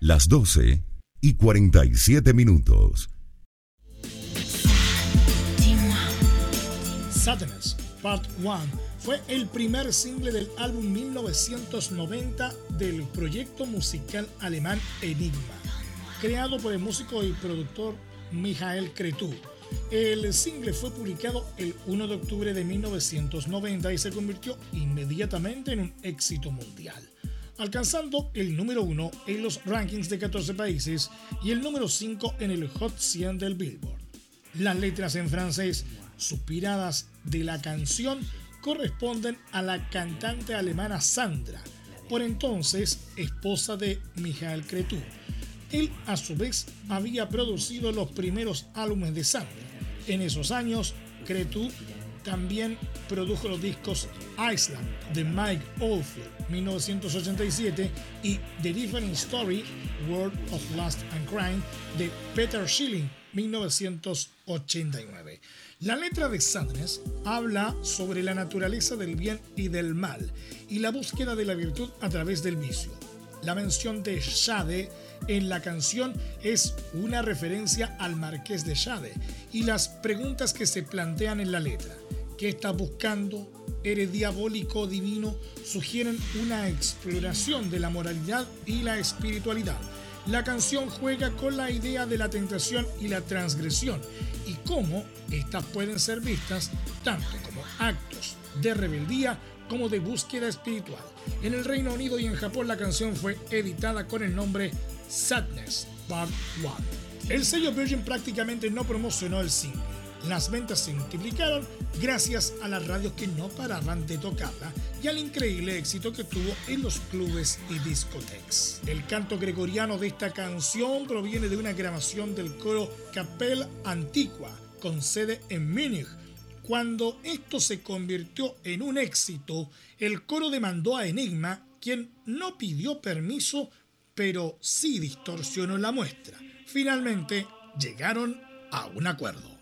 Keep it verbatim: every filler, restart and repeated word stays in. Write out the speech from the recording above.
Las doce y cuarenta y siete minutos. Sadness Part uno fue el primer single del álbum mil novecientos noventa del proyecto musical alemán Enigma, creado por el músico y productor Michael Cretu. El single fue publicado el primero de octubre de mil novecientos noventa y se convirtió inmediatamente en un éxito mundial, alcanzando el número uno en los rankings de catorce países y el número cinco en el Hot cien del Billboard. Las letras en francés suspiradas de la canción corresponden a la cantante alemana Sandra, por entonces esposa de Michael Cretu. Él, a su vez, había producido los primeros álbumes de Sandra. En esos años, Cretu también produjo los discos Island de Mike Oldfield, mil novecientos ochenta y siete, y The Different Story, World of Lust and Crime, de Peter Schilling, mil novecientos ochenta y nueve. La letra de Sadness habla sobre la naturaleza del bien y del mal y la búsqueda de la virtud a través del vicio. La mención de Sade en la canción es una referencia al Marqués de Sade y las preguntas que se plantean en la letra. ¿Qué estás buscando? ¿Eres diabólico o divino? Sugieren una exploración de la moralidad y la espiritualidad. La canción juega con la idea de la tentación y la transgresión y cómo estas pueden ser vistas tanto como actos de rebeldía como de búsqueda espiritual. En el Reino Unido y en Japón la canción fue editada con el nombre Sadness Part uno. El sello Virgin prácticamente no promocionó el single. Las ventas se multiplicaron gracias a las radios que no paraban de tocarla y al increíble éxito que tuvo en los clubes y discotecas. El canto gregoriano de esta canción proviene de una grabación del coro Capella Antiqua, con sede en Múnich. Cuando esto se convirtió en un éxito, el coro demandó a Enigma, quien no pidió permiso, pero sí distorsionó la muestra. Finalmente llegaron a un acuerdo.